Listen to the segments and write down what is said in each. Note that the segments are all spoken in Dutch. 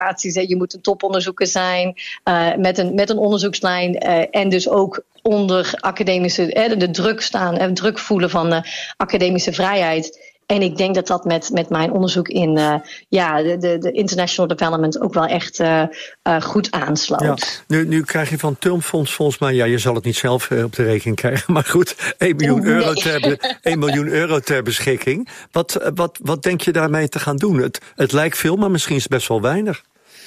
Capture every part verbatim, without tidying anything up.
Je moet een toponderzoeker zijn uh, met, een, met een onderzoekslijn. Uh, en dus ook onder academische, uh, de druk staan en uh, druk voelen van uh, academische vrijheid. En ik denk dat dat met, met mijn onderzoek in uh, ja, de, de, de international development ook wel echt uh, uh, goed aansloot. Ja, nu, nu krijg je van Tulpfonds volgens mij, ja, je zal het niet zelf uh, op de rekening krijgen, maar goed, één miljoen, nee. euro, ter, één miljoen euro ter beschikking. Wat, wat, wat denk je daarmee te gaan doen? Het, het lijkt veel, maar misschien is het best wel weinig.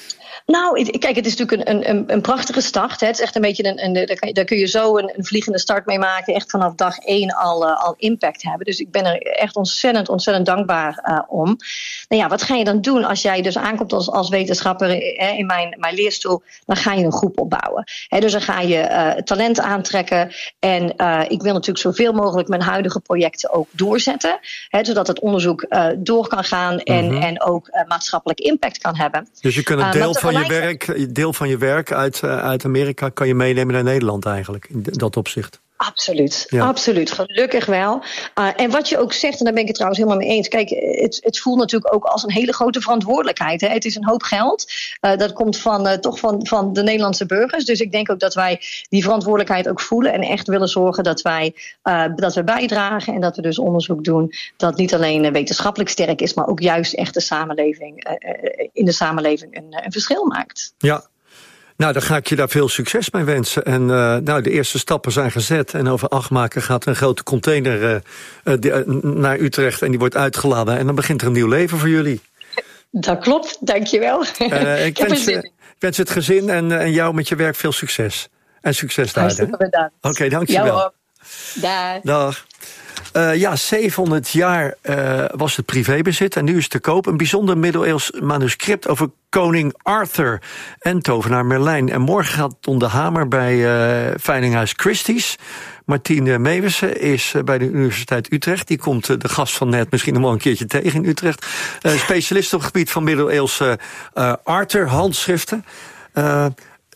Nou, kijk, het is natuurlijk een, een, een prachtige start. Hè. Het is echt een beetje een, een, daar, kan je, daar kun je zo een, een vliegende start mee maken. Echt vanaf dag één al, uh, al impact hebben. Dus ik ben er echt ontzettend, ontzettend dankbaar uh, om. Nou ja, wat ga je dan doen als jij dus aankomt als, als wetenschapper hè, in mijn, mijn leerstoel? Dan ga je een groep opbouwen. Hè, dus dan ga je uh, talent aantrekken. En uh, ik wil natuurlijk zoveel mogelijk mijn huidige projecten ook doorzetten. Hè, zodat het onderzoek uh, door kan gaan en, mm-hmm. en ook uh, maatschappelijk impact kan hebben. Dus je kunt een deel uh, van je werk, deel van je werk uit, uh, uit Amerika kan je meenemen naar Nederland eigenlijk, in dat opzicht. Absoluut, ja. absoluut. Gelukkig wel. Uh, en wat je ook zegt, en daar ben ik het trouwens helemaal mee eens. Kijk, het, het voelt natuurlijk ook als een hele grote verantwoordelijkheid. Hè. Het is een hoop geld. Uh, dat komt van, uh, toch van, van de Nederlandse burgers. Dus ik denk ook dat wij die verantwoordelijkheid ook voelen. En echt willen zorgen dat wij uh, dat we bijdragen. En dat we dus onderzoek doen dat niet alleen wetenschappelijk sterk is, maar ook juist echt de samenleving, uh, in de samenleving een, een verschil maakt. Ja. Nou, dan ga ik je daar veel succes mee wensen. En uh, nou, de eerste stappen zijn gezet. En over acht maanden gaat een grote container uh, uh, de, uh, naar Utrecht en die wordt uitgeladen. En dan begint er een nieuw leven voor jullie. Dat klopt, dankjewel. Uh, ik, ik wens, uh, wens het gezin en, uh, en jou met je werk veel succes. En succes daar. Hartstikke bedankt. Oké, okay, dankjewel. Ja, Dag. Dag. Uh, ja, zevenhonderd jaar uh, was het privébezit en nu is te koop een bijzonder middeleeuws manuscript over koning Arthur en tovenaar Merlijn. En morgen gaat het om de hamer bij uh, Veilinghuis Christie's. Martine Meeuwissen is uh, bij de Universiteit Utrecht. Die komt uh, de gast van net misschien nog wel een keertje tegen in Utrecht. Uh, specialist op het gebied van middeleeuwse uh, Arthur-handschriften. Uh,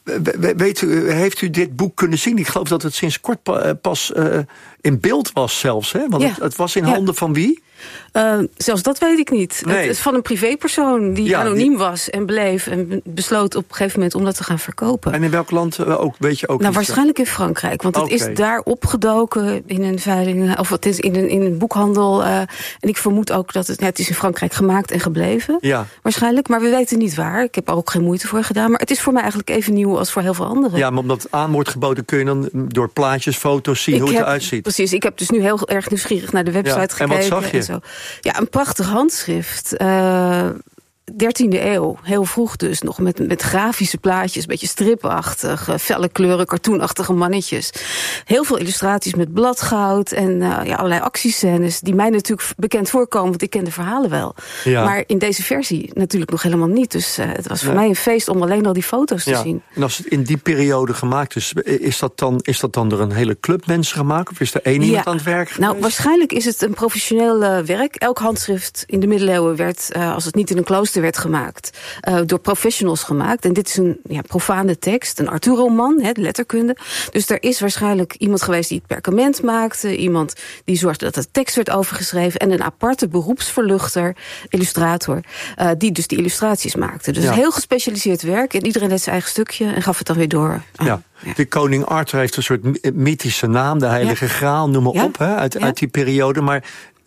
Weet u, heeft u dit boek kunnen zien? Ik geloof dat het sinds kort pas uh, in beeld was zelfs. Hè? Want ja. het, het was in handen ja. van wie? Uh, zelfs dat weet ik niet. Nee. Het is van een privépersoon die ja, anoniem die... was en bleef en besloot op een gegeven moment om dat te gaan verkopen. En in welk land uh, ook? Weet je ook? Nou, waarschijnlijk in Frankrijk, want okay. het is daar opgedoken in een veiling, of het is in een, in een boekhandel. Uh, en ik vermoed ook dat het, ja, het is in Frankrijk gemaakt en gebleven. Ja. Waarschijnlijk, maar we weten niet waar. Ik heb er ook geen moeite voor gedaan, maar het is voor mij eigenlijk even nieuw als voor heel veel anderen. Ja, maar omdat het aan wordt geboden kun je dan door plaatjes, foto's zien ik hoe het heb, eruit ziet. Precies, ik heb dus nu heel erg nieuwsgierig naar de website ja. gekeken. En wat zag je? En zo. Ja, een prachtig handschrift. Uh, dertiende eeuw, heel vroeg dus nog, met, met grafische plaatjes, een beetje stripachtig, felle kleuren, cartoonachtige mannetjes. Heel veel illustraties met bladgoud en uh, ja, allerlei actiescènes die mij natuurlijk bekend voorkomen, want ik ken de verhalen wel. Ja. Maar in deze versie natuurlijk nog helemaal niet. Dus uh, het was voor ja. mij een feest om alleen al die foto's te ja. zien. En als het in die periode gemaakt is, is dat dan, is dat dan door een hele club mensen gemaakt? Of is er één iemand ja. aan het werk geweest? Nou, waarschijnlijk is het een professioneel uh, werk. Elk handschrift in de middeleeuwen werd, uh, als het niet in een klooster werd gemaakt, uh, door professionals gemaakt. En dit is een ja, profane tekst, een Arthur-roman, hè, de letterkunde. Dus er is waarschijnlijk iemand geweest die het perkament maakte, iemand die zorgde dat de tekst werd overgeschreven en een aparte beroepsverluchter, illustrator, uh, die dus die illustraties maakte. Dus ja. heel gespecialiseerd werk en iedereen deed zijn eigen stukje en gaf het dan weer door. Ja. ja. De koning Arthur heeft een soort mythische naam, de Heilige ja. Graal, noem maar ja. op, hè, uit, ja. uit die periode. Maar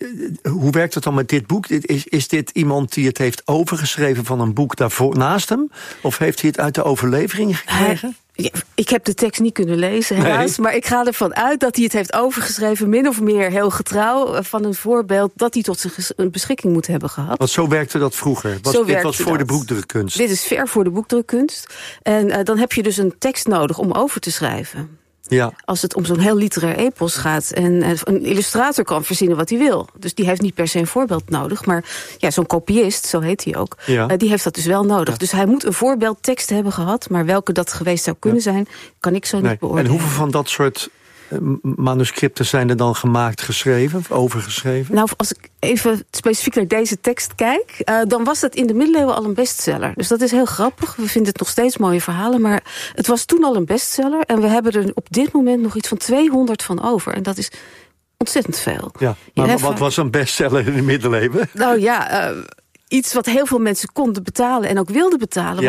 hoe werkt het dan met dit boek? Is, is dit iemand die het heeft overgeschreven van een boek daarvoor naast hem? Of heeft hij het uit de overlevering gekregen? Uh, ja, ik heb de tekst niet kunnen lezen, helaas. Nee. Maar ik ga ervan uit dat hij het heeft overgeschreven, min of meer heel getrouw, van een voorbeeld dat hij tot zijn beschikking moet hebben gehad. Want zo werkte dat vroeger. Was, zo dit was voor dat. de boekdrukkunst. Dit is ver voor de boekdrukkunst. En uh, dan heb je dus een tekst nodig om over te schrijven. Ja. Als het om zo'n heel literair epos gaat. En een illustrator kan verzinnen wat hij wil. Dus die heeft niet per se een voorbeeld nodig. Maar ja, zo'n kopiist, zo heet hij ook, ja. uh, die heeft dat dus wel nodig. Ja. Dus hij moet een voorbeeldtekst hebben gehad. Maar welke dat geweest zou kunnen ja. zijn, kan ik zo nee. niet beoordelen. En hoeveel van dat soort manuscripten zijn er dan gemaakt, geschreven of overgeschreven? Nou, als ik even specifiek naar deze tekst kijk, uh, dan was dat in de middeleeuwen al een bestseller. Dus dat is heel grappig. We vinden het nog steeds mooie verhalen, maar het was toen al een bestseller. En we hebben er op dit moment nog iets van tweehonderd van over. En dat is ontzettend veel. Ja, maar ja, wat was een bestseller in de middeleeuwen? Nou ja, uh, iets wat heel veel mensen konden betalen en ook wilden betalen. Ja.